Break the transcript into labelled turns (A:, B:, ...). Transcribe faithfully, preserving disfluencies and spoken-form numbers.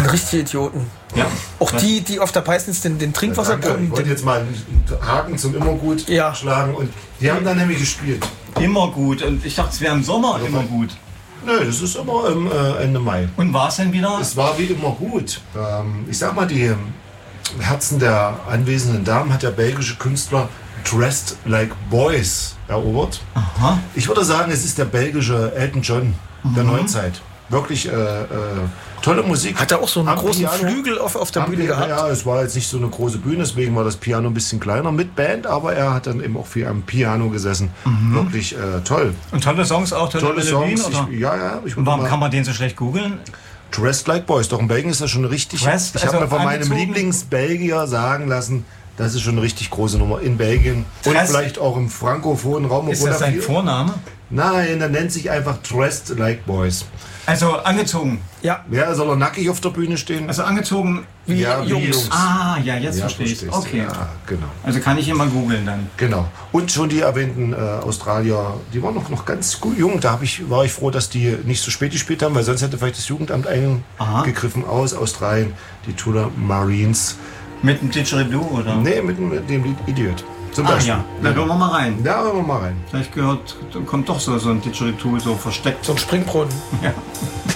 A: sind richtige Idioten.
B: Ja.
A: Auch die, die auf der Peisnitz den, den Trinkwasserbrunnen...
C: Ich wollte jetzt mal einen Haken zum Immergut
A: ja.
C: schlagen. Und die haben dann nämlich gespielt.
B: Immer gut. Und ich dachte, es wäre im Sommer
C: ja,
B: immer gut.
C: Nö, das ist immer im äh, Ende Mai.
B: Und war es denn wieder?
C: Es war wie immer gut. Ähm, ich sag mal, die Herzen der anwesenden Damen hat der belgische Künstler Dressed Like Boys erobert.
B: Aha.
C: Ich würde sagen, es ist der belgische Elton John der
B: mhm.
C: Neuzeit. Wirklich äh, äh, tolle Musik.
A: Hat er auch so einen
C: Am
A: großen
C: Piano.
A: Flügel auf, auf der
C: Am
A: Bühne
C: Piano,
A: gehabt?
C: Ja, es war jetzt nicht so eine große Bühne, deswegen war das Piano ein bisschen kleiner mit Band, aber er hat dann eben auch viel am Piano gesessen.
B: Mhm.
C: Wirklich äh, toll.
B: Und tolle Songs auch, tolle,
C: tolle
B: Melodien?
C: Songs.
B: Oder?
C: Ich, ja, ja. Ich
B: Und warum kann man den so schlecht googeln?
C: Dressed Like Boys. Doch in Belgien ist das schon richtig.
B: Dressed,
C: ich
B: also
C: habe mir von meinem
B: angezogen?
C: Lieblingsbelgier sagen lassen, das ist schon eine richtig große Nummer in Belgien. Und
B: Dressed?
C: vielleicht auch im frankophonen Raum.
B: Ist das sein
C: viel...
B: Vorname?
C: Nein, er nennt sich einfach Dressed Like Boys.
B: Also angezogen.
A: Ja.
C: Ja, soll er nackig auf der Bühne stehen?
B: Also angezogen
A: wie,
C: ja, wie
A: Jungs.
C: Jungs.
B: Ah, ja, jetzt
C: Ja,
B: verstehe ich.
C: verstehst du.
B: Okay.
C: Ja, genau.
B: Also kann ich immer googeln dann.
C: Genau. Und schon die erwähnten äh, Australier, die waren noch, noch ganz gut jung. Da hab ich, war ich froh, dass die nicht so spät gespielt haben, weil sonst hätte vielleicht das Jugendamt eingegriffen aus Australien. Die Tula Marines.
B: Mit dem Didgeridoo, oder?
C: Nee, mit, mit dem Lied Idiot. Zum
B: ah
C: Beispiel.
B: ja, da hören wir mal rein.
C: Da hören wir mal rein.
B: Vielleicht gehört, kommt doch so, so ein Didgeridoo so versteckt.
A: So ein Springbrunnen.
B: Ja.